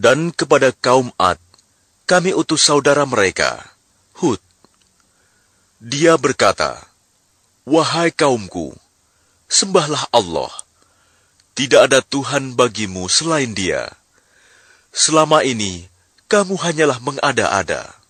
Dan kepada kaum Ad, kami utus saudara mereka, Hud. Dia berkata, "Wahai kaumku, sembahlah Allah. Tidak ada Tuhan bagimu selain Dia. Selama ini, kamu hanyalah mengada-ada."